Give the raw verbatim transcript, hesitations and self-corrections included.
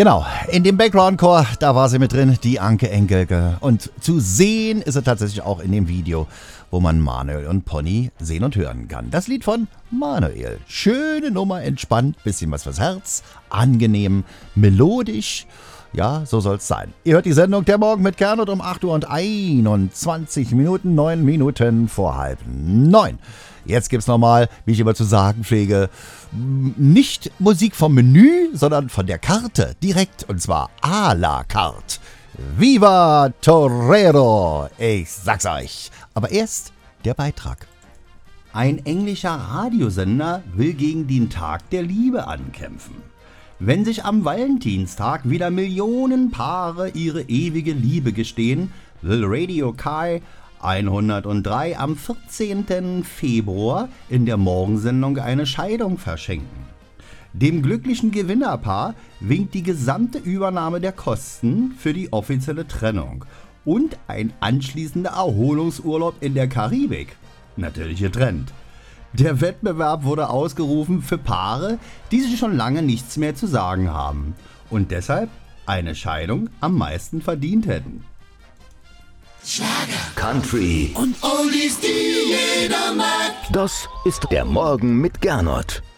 Genau, in dem Background-Chor, da war sie mit drin, die Anke Engelke. Und zu sehen ist sie tatsächlich auch in dem Video, wo man Manuel und Pony sehen und hören kann. Das Lied von Manuel. Schöne Nummer, entspannt, bisschen was fürs Herz, angenehm, melodisch. Ja, so soll's sein. Ihr hört die Sendung Der Morgen mit Gernot um acht Uhr und einundzwanzig Minuten, neun Minuten vor halb neun. Jetzt gibt's nochmal, wie ich immer zu sagen pflege, nicht Musik vom Menü, sondern von der Karte direkt, und zwar à la carte. Viva Torero! Ich sag's euch. Aber erst der Beitrag. Ein englischer Radiosender will gegen den Tag der Liebe ankämpfen. Wenn sich am Valentinstag wieder Millionen Paare ihre ewige Liebe gestehen, will Radio Kai hundertdrei am vierzehnten Februar in der Morgensendung eine Scheidung verschenken. Dem glücklichen Gewinnerpaar winkt die gesamte Übernahme der Kosten für die offizielle Trennung und ein anschließender Erholungsurlaub in der Karibik. Natürlich getrennt. Der Wettbewerb wurde ausgerufen für Paare, die sich schon lange nichts mehr zu sagen haben und deshalb eine Scheidung am meisten verdient hätten. Schlager, Country und Oldies, die jeder mag. Das ist der Morgen mit Gernot.